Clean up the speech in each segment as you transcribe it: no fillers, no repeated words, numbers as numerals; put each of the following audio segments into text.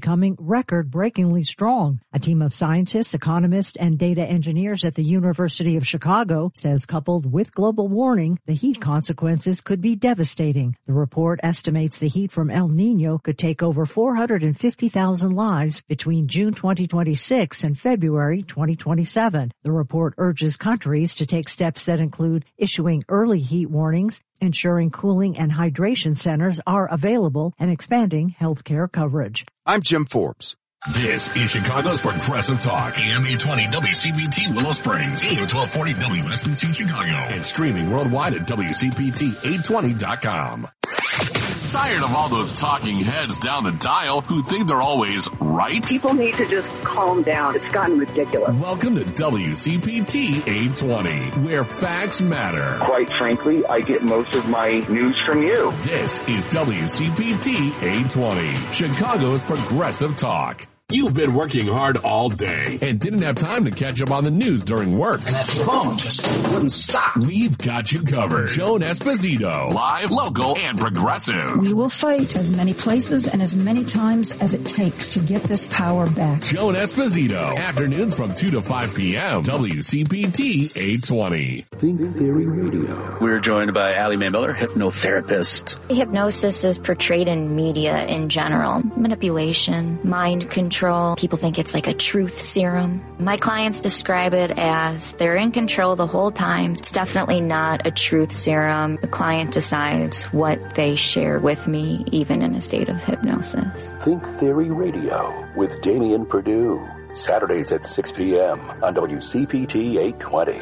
becoming record-breakingly strong. A team of scientists, economists, and data engineers at the University of Chicago says coupled with global warming, the heat consequences could be devastating. The report estimates the heat from El Niño could take over 450,000 lives between June 2026 and February 2027. The report urges countries to take steps that include issuing early heat warnings, ensuring cooling and hydration centers are available, and expanding healthcare coverage. I'm Jim Forbes. This is Chicago's Progressive Talk, AM 820 WCPT Willow Springs, AM 1240 WSBC Chicago, and streaming worldwide at WCPT820.com. Tired of all those talking heads down the dial who think they're always right? People need to just calm down. It's gotten ridiculous. Welcome to WCPT 820, where facts matter. Quite frankly, I get most of my news from you. This is WCPT 820, Chicago's Progressive Talk. You've been working hard all day and didn't have time to catch up on the news during work. And that phone just wouldn't stop. We've got you covered. Joan Esposito, live, local, and progressive. We will fight as many places and as many times as it takes to get this power back. Joan Esposito, afternoons from 2 to 5 p.m. WCPT 820. Think Theory Radio. We're joined by Allie Mae Miller, hypnotherapist. Hypnosis is portrayed in media in general. Manipulation, mind control. People think it's like a truth serum. My clients describe it as they're in control the whole time. It's definitely not a truth serum. The client decides what they share with me, even in a state of hypnosis. Think Theory Radio with Damian Perdue. Saturdays at 6 p.m. on WCPT 820.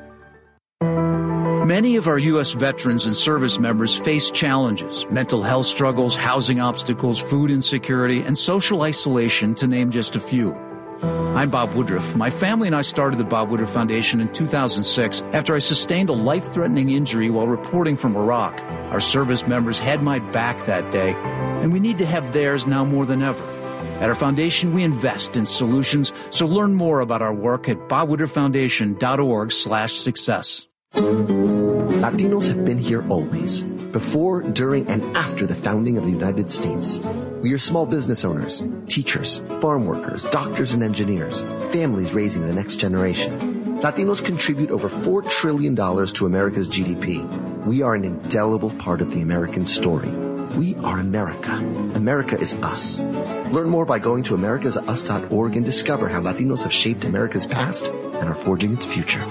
Many of our U.S. veterans and service members face challenges, mental health struggles, housing obstacles, food insecurity, and social isolation, to name just a few. I'm Bob Woodruff. My family and I started the Bob Woodruff Foundation in 2006 after I sustained a life-threatening injury while reporting from Iraq. Our service members had my back that day, and we need to have theirs now more than ever. At our foundation, we invest in solutions, so learn more about our work at bobwoodrufffoundation.org/success. Latinos have been here always, before, during, and after the founding of the United States. We are small business owners, teachers, farm workers, doctors and engineers, families raising the next generation. Latinos contribute over $4 trillion to America's GDP. We are an indelible part of the American story. We are America. America is us. Learn more by going to americasus.org and discover how Latinos have shaped America's past and are forging its future.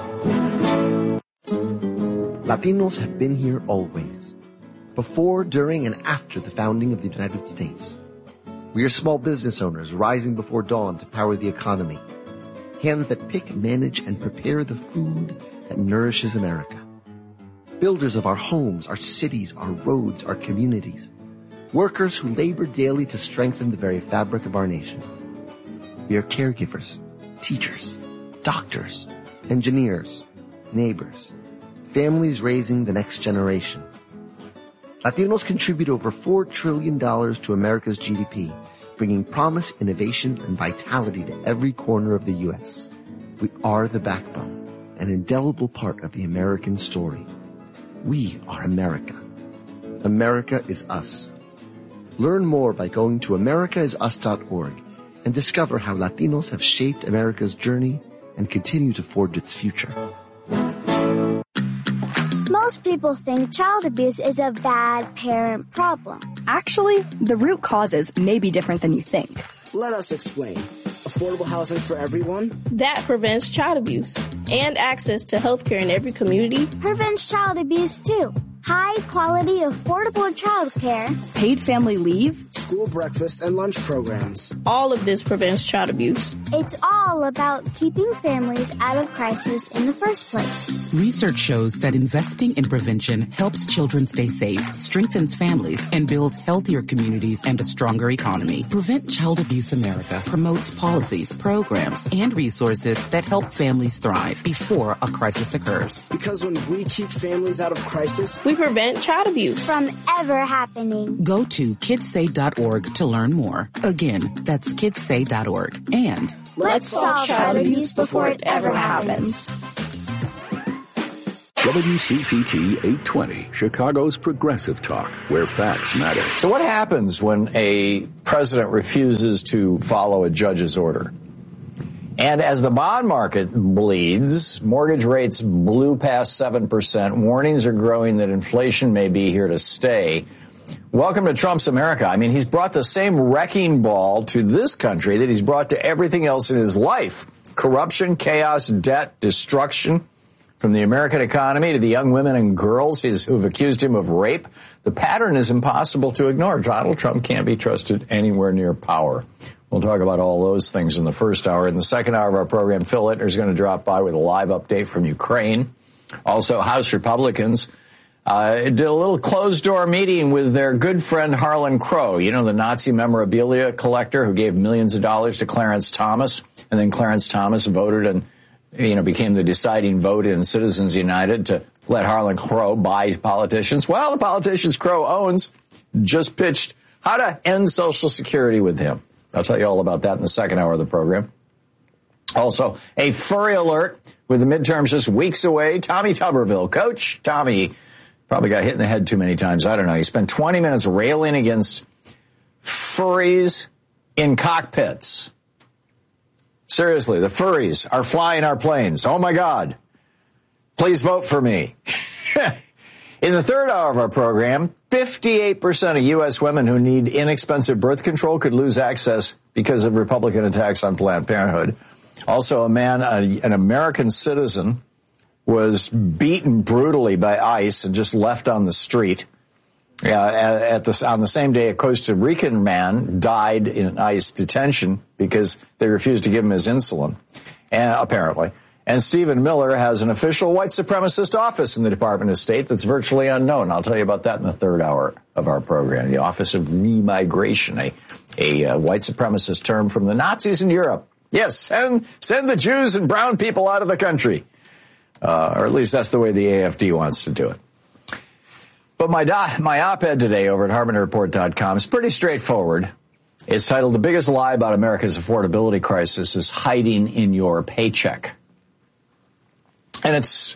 Latinos have been here always, before, during, and after the founding of the United States. We are small business owners rising before dawn to power the economy. Hands that pick, manage, and prepare the food that nourishes America. Builders of our homes, our cities, our roads, our communities. Workers who labor daily to strengthen the very fabric of our nation. We are caregivers, teachers, doctors, engineers, neighbors, families raising the next generation. Latinos contribute over $4 trillion to America's GDP, bringing promise, innovation, and vitality to every corner of the U.S. We are the backbone, an indelible part of the American story. We are America. America is us. Learn more by going to americaisus.org and discover how Latinos have shaped America's journey and continue to forge its future. Most people think child abuse is a bad parent problem. Actually, the root causes may be different than you think. Let us explain. Affordable housing for everyone? That prevents child abuse. And access to health care in every community prevents child abuse too. High-quality, affordable child care. Paid family leave. School breakfast and lunch programs. All of this prevents child abuse. It's all about keeping families out of crisis in the first place. Research shows that investing in prevention helps children stay safe, strengthens families, and builds healthier communities and a stronger economy. Prevent Child Abuse America promotes policies, programs, and resources that help families thrive before a crisis occurs. Because when we keep families out of crisis, we prevent child abuse from ever happening. Go to kidssay.org to learn more. Again, that's kidssay.org. And let's stop child abuse before it ever happens. WCPT 820, Chicago's Progressive Talk, where facts matter. So what happens when a president refuses to follow a judge's order? And as the bond market bleeds, mortgage rates blew past 7%. Warnings are growing that inflation may be here to stay. Welcome to Trump's America. I mean, he's brought the same wrecking ball to this country that he's brought to everything else in his life. Corruption, chaos, debt, destruction. From the American economy to the young women and girls who've accused him of rape, the pattern is impossible to ignore. Donald Trump can't be trusted anywhere near power. We'll talk about all those things in the first hour. In the second hour of our program, Phil Ittner is going to drop by with a live update from Ukraine. Also, House Republicans did a little closed-door meeting with their good friend Harlan Crow, you know, the Nazi memorabilia collector who gave millions of dollars to Clarence Thomas, and then Clarence Thomas voted and became the deciding vote in Citizens United to let Harlan Crow buy politicians. Well, the politicians Crow owns just pitched how to end Social Security with him. I'll tell you all about that in the second hour of the program. Also, a furry alert with the midterms just weeks away. Tommy Tuberville, Coach Tommy, probably got hit in the head too many times. I don't know. He spent 20 minutes railing against furries in cockpits. Seriously, the furries are flying our planes. Oh, my God. Please vote for me. In the third hour of our program, 58% of U.S. women who need inexpensive birth control could lose access because of Republican attacks on Planned Parenthood. Also, an American citizen, was beaten brutally by ICE and just left on the street. On the same day, a Costa Rican man died in ICE detention because they refused to give him his insulin, apparently. And Stephen Miller has an official white supremacist office in the Department of State that's virtually unknown. I'll tell you about that in the third hour of our program. The Office of Remigration, a white supremacist term from the Nazis in Europe. Yes, send the Jews and brown people out of the country. Or at least that's the way the AFD wants to do it. But my op-ed today over at HarmonReport.com is pretty straightforward. It's titled, "The Biggest Lie About America's Affordability Crisis is Hiding in Your Paycheck." And this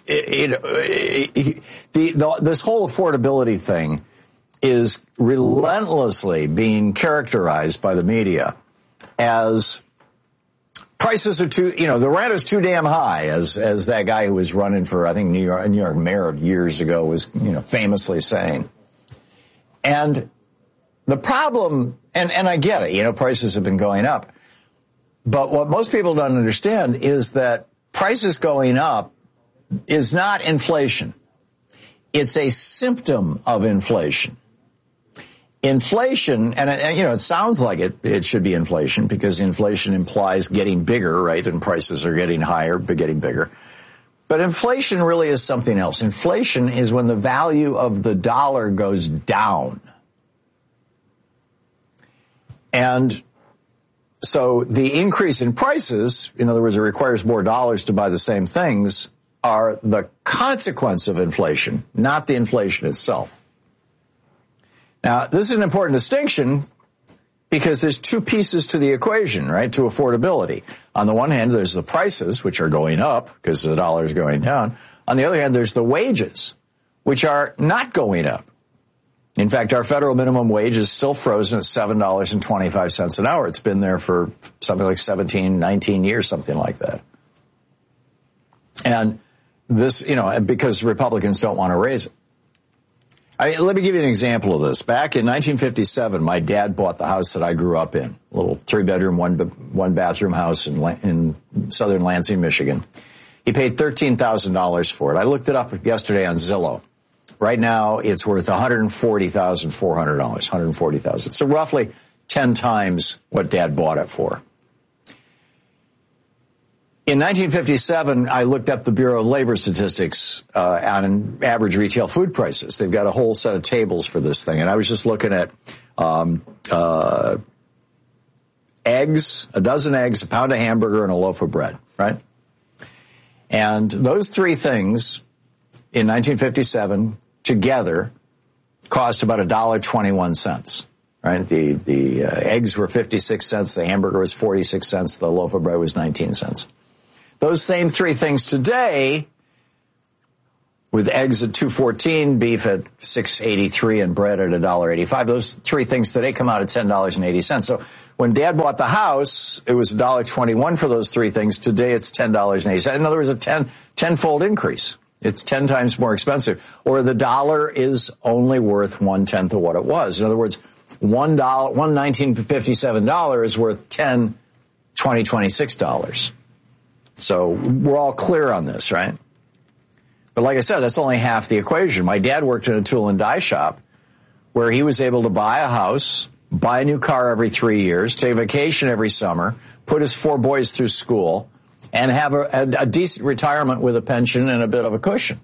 whole affordability thing is relentlessly being characterized by the media as prices are the rent is too damn high, as that guy who was running for, I think, New York mayor years ago was, famously saying. And the problem, and I get it, prices have been going up. But what most people don't understand is that prices going up is not inflation. It's a symptom of inflation. Inflation, and it sounds like it should be inflation because inflation implies getting bigger, right? And prices are getting higher, but getting bigger. But inflation really is something else. Inflation is when the value of the dollar goes down. And so the increase in prices, in other words, it requires more dollars to buy the same things, are the consequence of inflation, not the inflation itself. Now, this is an important distinction because there's two pieces to the equation, right, to affordability. On the one hand, there's the prices, which are going up because the dollar is going down. On the other hand, there's the wages, which are not going up. In fact, our federal minimum wage is still frozen at $7.25 an hour. It's been there for something like 17, 19 years, something like that. And this, because Republicans don't want to raise it. Let me give you an example of this. Back in 1957, my dad bought the house that I grew up in, a little 3-bedroom, one bathroom house in southern Lansing, Michigan. He paid $13,000 for it. I looked it up yesterday on Zillow. Right now, it's worth $140,400, $140,000. So roughly 10 times what Dad bought it for. In 1957, I looked up the Bureau of Labor Statistics on average retail food prices. They've got a whole set of tables for this thing. And I was just looking at eggs, a dozen eggs, a pound of hamburger, and a loaf of bread, right? And those three things in 1957 together cost about $1.21, right? The eggs were 56 cents, the hamburger was 46 cents, the loaf of bread was 19 cents. Those same three things today with eggs at $2.14, beef at $6.83, and bread at $1.85. Those three things today come out at $10.80. So when Dad bought the house, it was $1.21 for those three things. Today it's $10.80. In other words, a tenfold increase. It's 10 times more expensive. Or the dollar is only worth 1/10 of what it was. In other words, $1.1957 is worth $20.26. So we're all clear on this, right? But like I said, that's only half the equation. My dad worked in a tool and die shop where he was able to buy a house, buy a new car every 3 years, take a vacation every summer, put his 4 boys through school, and have a decent retirement with a pension and a bit of a cushion.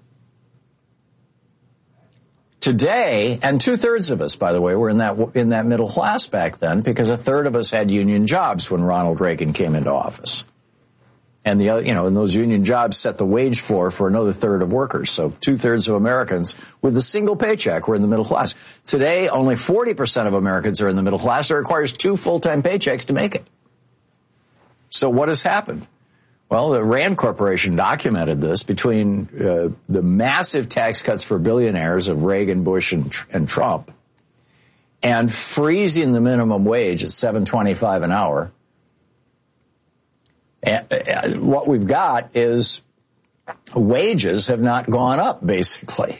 Today, and 2/3 of us, by the way, were in that middle class back then, because 1/3 of us had union jobs when Ronald Reagan came into office. And and those union jobs set the wage floor for another 1/3 of workers. So 2/3 of Americans with a single paycheck were in the middle class. Today, only 40% of Americans are in the middle class. It requires 2 full-time paychecks to make it. So what has happened? Well, the Rand Corporation documented this between the massive tax cuts for billionaires of Reagan, Bush, and Trump, and freezing the minimum wage at $7.25 an hour. And what we've got is wages have not gone up, basically.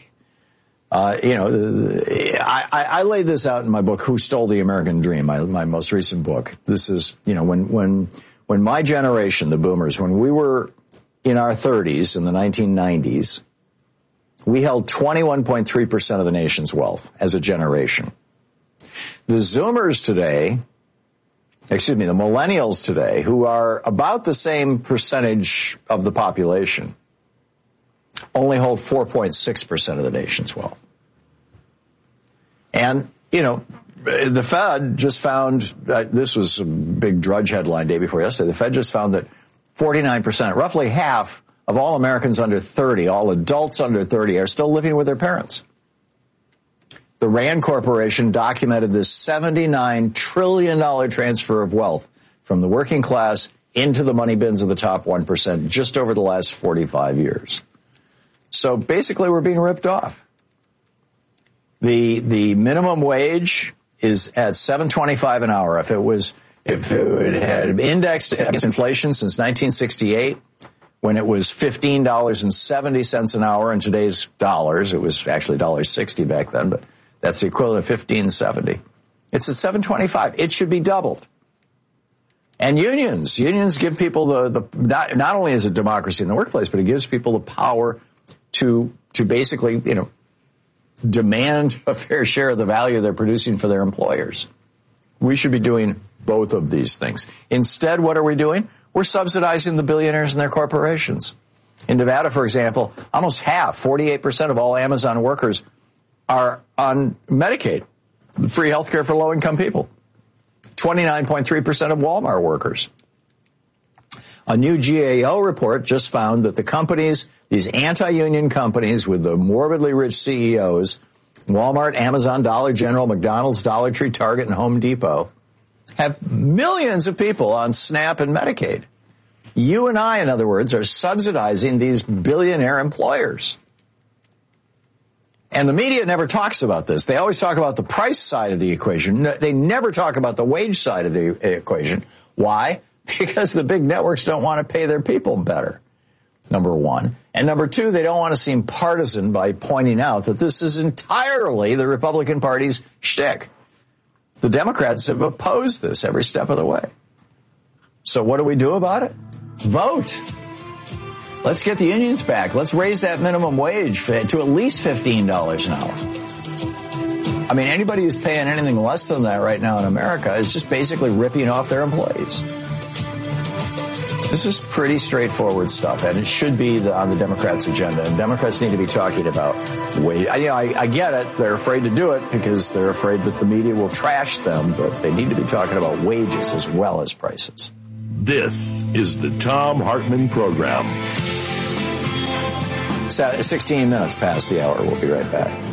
I laid this out in my book, Who Stole the American Dream, my most recent book. This is, when my generation, the boomers, when we were in our 30s in the 1990s, we held 21.3% of the nation's wealth as a generation. The Zoomers today, the millennials today, who are about the same percentage of the population, only hold 4.6% of the nation's wealth. And, the Fed just found, this was a big Drudge headline day before yesterday, the Fed just found that 49%, roughly half of all Americans under 30, all adults under 30, are still living with their parents. The Rand Corporation documented this $79 trillion transfer of wealth from the working class into the money bins of the top 1% just over the last 45 years. So basically we're being ripped off. The minimum wage is at $7.25 an hour. If it had indexed against inflation since 1968, when it was $15.70 an hour in today's dollars, it was actually $1.60 back then, but that's the equivalent of $15.70. It's at $7.25. It should be doubled. And unions give people not only is it democracy in the workplace, but it gives people the power to basically, demand a fair share of the value they're producing for their employers. We should be doing both of these things. Instead, what are we doing? We're subsidizing the billionaires and their corporations. In Nevada, for example, almost half, 48% of all Amazon workers are on Medicaid, free health care for low-income people. 29.3% of Walmart workers. A new GAO report just found that the companies, these anti-union companies with the morbidly rich CEOs, Walmart, Amazon, Dollar General, McDonald's, Dollar Tree, Target, and Home Depot, have millions of people on SNAP and Medicaid. You and I, in other words, are subsidizing these billionaire employers. And the media never talks about this. They always talk about the price side of the equation. They never talk about the wage side of the equation. Why? Because the big networks don't want to pay their people better, number one. And number two, they don't want to seem partisan by pointing out that this is entirely the Republican Party's shtick. The Democrats have opposed this every step of the way. So what do we do about it? Vote. Let's get the unions back. Let's raise that minimum wage to at least $15 an hour. I mean, anybody who's paying anything less than that right now in America is just basically ripping off their employees. This is pretty straightforward stuff, and it should be on the Democrats' agenda. And Democrats need to be talking about wage. I get it. They're afraid to do it because they're afraid that the media will trash them, but they need to be talking about wages as well as prices. This is the Thom Hartmann Program. 16 minutes past the hour. We'll be right back.